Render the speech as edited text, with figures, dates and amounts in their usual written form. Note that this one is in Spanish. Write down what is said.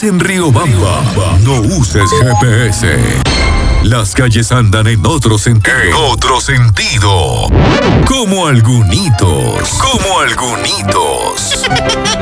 En Riobamba, no uses GPS. Las calles andan en otro sentido. En otro sentido. Como algunitos.